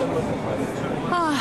啊。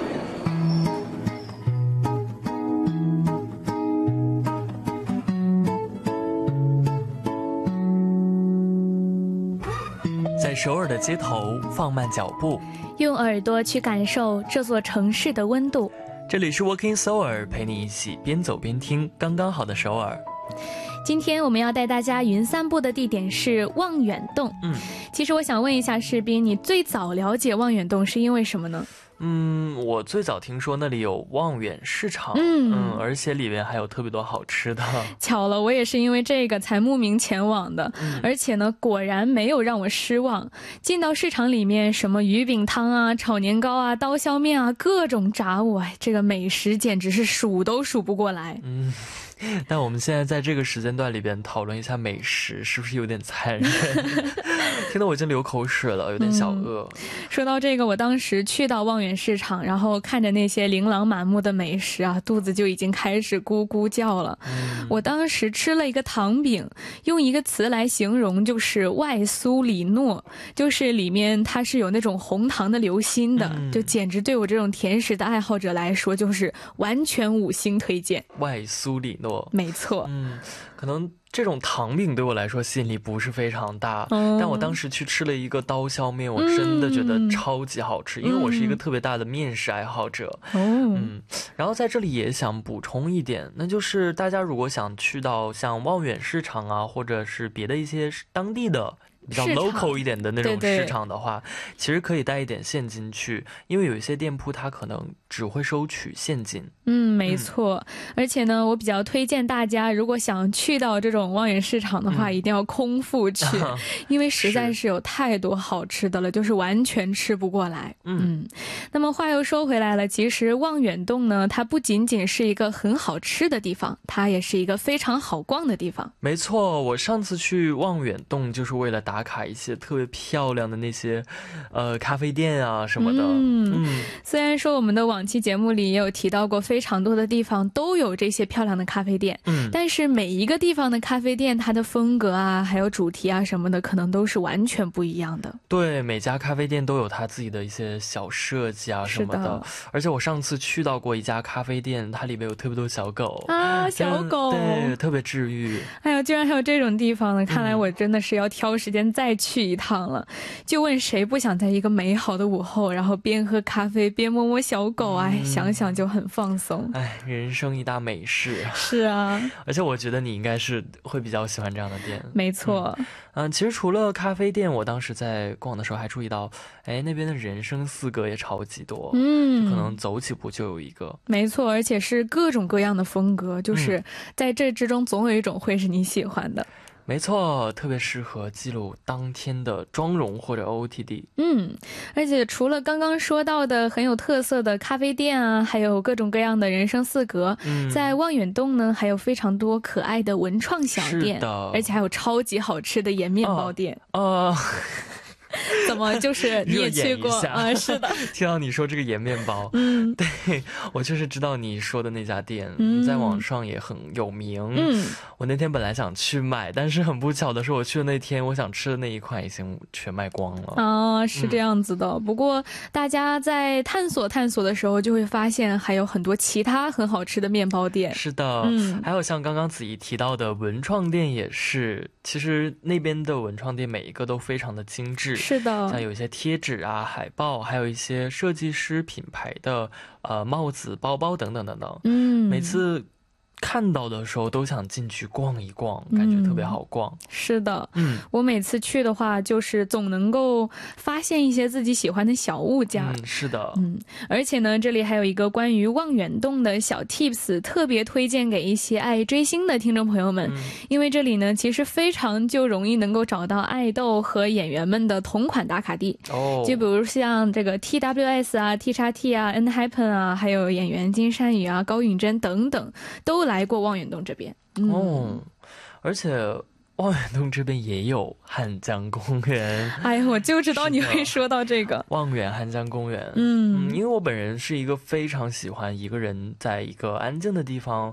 在首尔的街头放慢脚步， 用耳朵去感受这座城市的温度。 这里是 Walking Seoul， 陪你一起边走边听刚刚好的首尔。 今天我们要带大家云散步的地点是望远洞。其实我想问一下士斌，你最早了解望远洞是因为什么呢？ 我最早听说那里有望远市场，而且里面还有特别多好吃的。 巧了，我也是因为这个才慕名前往的，而且呢，果然没有让我失望。进到市场里面，什么鱼饼汤啊、炒年糕啊、刀削面啊，各种杂物，这个美食简直是数都数不过来。 但我们现在在这个时间段里边讨论一下美食，是不是有点残忍？听得我已经流口水了，有点小饿。 说到这个，我当时去到望远市场，然后看着那些琳琅满目的美食啊，肚子就已经开始咕咕叫了。我当时吃了一个糖饼，用一个词来形容就是外酥里糯，就是里面它是有那种红糖的流心的，就简直对我这种甜食的爱好者来说就是完全5星推荐。 外酥里糯， 没错。 可能这种糖饼对我来说吸引力不是非常大，但我当时去吃了一个刀削面，我真的觉得超级好吃，因为我是一个特别大的面食爱好者。然后在这里也想补充一点，那就是大家如果想去到像望远市场啊，或者是别的一些当地的比较 local 一点的那种市场的话，其实可以带一点现金去，因为有一些店铺它可能只会收取现金。 没错。而且呢，我比较推荐大家，如果想去到这种望远市场的话，一定要空腹去，因为实在是有太多好吃的了，就是完全吃不过来。那么话又说回来了，其实望远洞呢，它不仅仅是一个很好吃的地方，它也是一个非常好逛的地方。 没错，我上次去望远洞就是为了打卡一些特别漂亮的那些咖啡店啊什么的。 虽然说我们的往期节目里也有提到过非常多的地方都有这些漂亮的咖啡店，但是每一个地方的咖啡店它的风格啊还有主题啊什么的可能都是完全不一样的。 对，每家咖啡店都有它自己的一些小设计啊什么的。而且我上次去到过一家咖啡店，它里面有特别多小狗啊，小狗， 对，特别治愈。 哎呦，居然还有这种地方呢，看来我真的是要挑时间再去一趟了。就问谁不想在一个美好的午后，然后边喝咖啡边摸摸小狗，想想就很放松。 人生一大美事。 是啊， 而且我觉得你应该是会比较喜欢这样的店。 没错。 其实除了咖啡店，我当时在逛的时候还注意到，那边的人生四格也超级多，可能走几步就有一个。 没错，而且是各种各样的风格，就是在这之中总有一种会是你喜欢的。 没错，特别适合记录当天的妆容或者 OOTD。 而且除了刚刚说到的很有特色的咖啡店啊，还有各种各样的人生四格，在望远洞呢还有非常多可爱的文创小店，而且还有超级好吃的盐面包店。怎么就是你也去过啊？是的。 听到你说这个盐面包，对，我就是知道你说的那家店，在网上也很有名。我那天本来想去买，但是很不巧的是，我去的那天我想吃的那一块已经全卖光了。 是这样子的。不过大家在探索的时候，就会发现还有很多其他很好吃的面包店。 是的，还有像刚刚子怡提到的文创店也是，其实那边的文创店每一个都非常的精致。 是的， 像有一些贴纸啊、海报，还有一些设计师品牌的帽子、包包等等等等。每次看到的时候都想进去逛一逛，感觉特别好逛。 是的，我每次去的话就是总能够发现一些自己喜欢的小物件。 是的， 而且呢，这里还有一个关于望远洞的小 tips， 特别推荐给一些爱追星的听众朋友们。因为这里呢其实非常就容易能够找到爱豆和演员们的同款打卡地。就比如像这个 TWS 啊、TXT 啊、ENHYPEN 啊，还有演员金善宇啊、高允贞等等都来过望远洞这边。 而且望远洞这边也有汉江公园。 我就知道你会说到这个望远汉江公园。因为我本人是一个非常喜欢一个人在一个安静的地方，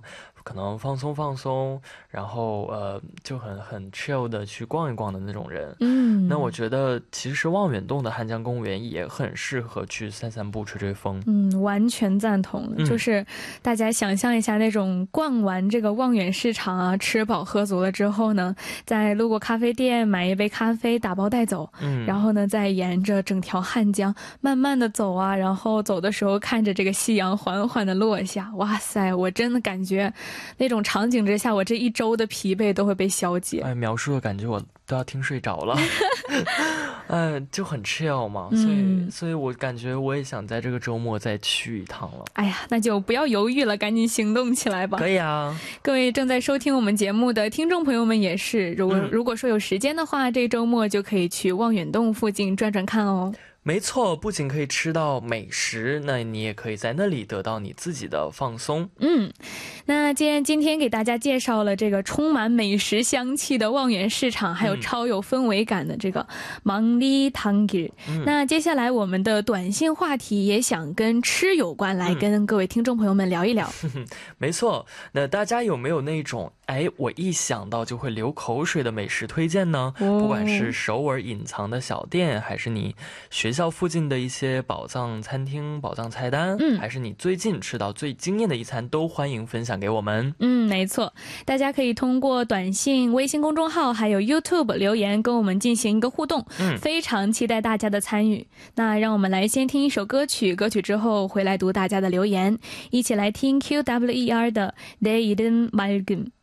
可能放松放松，然后就很 chill 的去逛一逛的那种人。那我觉得其实望远洞的汉江公园也很适合去散散步吹吹风。 完全赞同。就是大家想象一下那种逛完这个望远市场啊，吃饱喝足了之后呢，再路过咖啡店买一杯咖啡打包带走，然后呢再沿着整条汉江慢慢的走啊，然后走的时候看着这个夕阳缓缓的落下，哇塞，我真的感觉那种场景之下，我这一周的疲惫都会被消解。 描述的感觉我都要听睡着了。就很 chill 嘛，所以我感觉我也想在这个周末再去一趟了。 哎呀，那就不要犹豫了，赶紧行动起来吧。 可以啊。 各位正在收听我们节目的听众朋友们也是，如果说有时间的话，这周末就可以去望远洞附近转转看哦。 没错，不仅可以吃到美食，那你也可以在那里得到你自己的放松。 那既然今天给大家介绍了这个充满美食香气的望远市场，还有超有氛围感的这个망리단길，那接下来我们的短信话题也想跟吃有关，来跟各位听众朋友们聊一聊。 没错，那大家有没有那种我一想到就会流口水的美食推荐呢？不管是首尔隐藏的小店，还是你学校附近的一些宝藏餐厅、宝藏菜单，还是你最近吃到最惊艳的一餐，都欢迎分享给我们。 没错，大家可以通过短信、微信公众号还有 YouTube 留言跟我们进行一个互动，非常期待大家的参与。那让我们来先听一首歌曲，歌曲之后回来读大家的留言，一起来听 QWER 的 내 이름 맑음。